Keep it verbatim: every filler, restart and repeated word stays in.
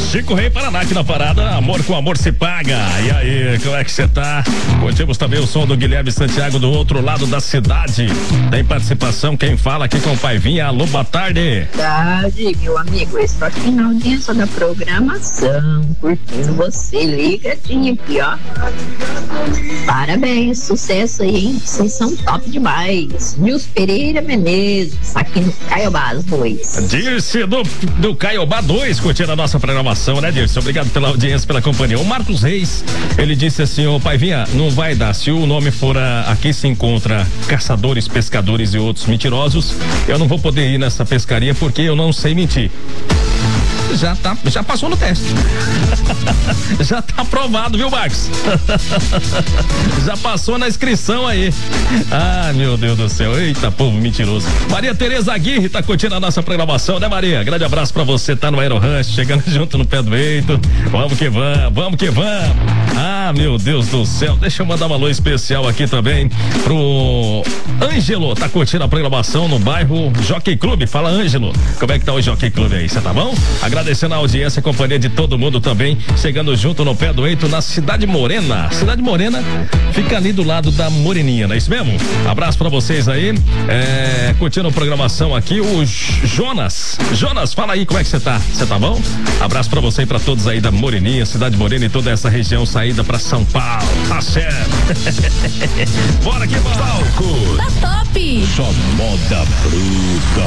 Chico Rei Paraná aqui na parada, amor com amor se paga. E aí, como é que você tá? Curtimos também o som do Guilherme Santiago do outro lado da cidade. Tem participação, quem fala aqui com o Paivinha. Alô, boa tarde. Tarde, meu amigo, estou aqui na audiência da programação, curtindo você ligadinho aqui, ó. Parabéns, sucesso aí, hein? Vocês são top demais. Nilson Pereira Menezes, aqui no Caiobá dois. Dirce do, do Caiobá dois, curtindo a nossa programação, né, Dirce? Obrigado pela audiência, pela companhia. O Marcos Reis, ele disse assim, ô Paivinha, não vai dar, se o nome for a, aqui se encontra caçadores, pescadores e outros mentirosos, eu não vou poder ir nessa pescaria porque eu não sei mentir. Já tá, já passou no teste. Já tá aprovado, viu, Marcos? Já passou na inscrição aí. Ah, meu Deus do céu. Eita, povo mentiroso. Maria Tereza Aguirre tá curtindo a nossa programação, né, Maria? Grande abraço pra você, tá no Aero Ranch, chegando junto no pé do eito. Vamos que vamos, vamos que vamos. Ah, meu Deus do céu. Deixa eu mandar um alô especial aqui também pro Ângelo, tá curtindo a programação no bairro Jockey Club. Fala, Ângelo, como é que tá o Jockey Club aí? Você tá bom? Agradecendo a audiência e companhia de todo mundo também, chegando junto no pé do eito na Cidade Morena. Cidade Morena fica ali do lado da Moreninha, não é isso mesmo? Abraço pra vocês aí, é, curtindo a programação aqui, o Jonas. Jonas, fala aí, como é que você tá? Você tá bom? Abraço pra você e pra todos aí da Moreninha, Cidade Morena e toda essa região, saída pra São Paulo. Tá certo. Bora que bora. Tá top. Só moda bruta.